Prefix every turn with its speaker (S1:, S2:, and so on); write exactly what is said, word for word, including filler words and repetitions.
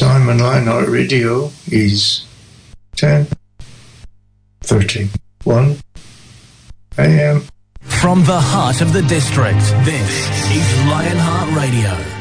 S1: time on Lionheart Radio is ten thirty-one a.m.
S2: From the heart of the district, this is Lionheart Radio.